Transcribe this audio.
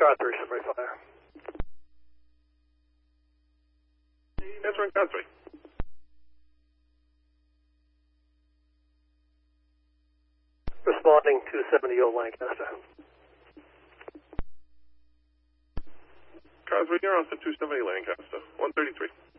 Car 3, summary fire. Answering Car 3. Responding to 70 Old Lancaster. Car 3, you're on to 270 Lancaster. 133.